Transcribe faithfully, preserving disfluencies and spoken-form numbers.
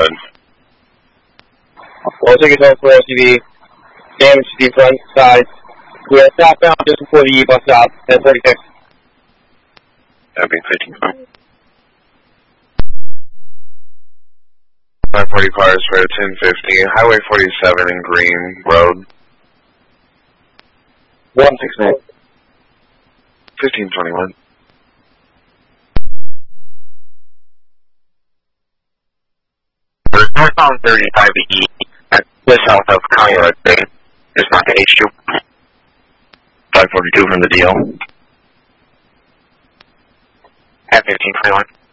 ahead. Well, ticket to four L T V, damage to the front side. We are southbound just before the bus stop, ten forty-six. Copy, fifteen five. five forty cars for ten fifty, Highway forty-seven in Green Road. one six nine. fifteen twenty-one. Northbound thirty-five E, at just south of County Road three, just not to H two. five forty-two from the D L. At fifteen twenty-one.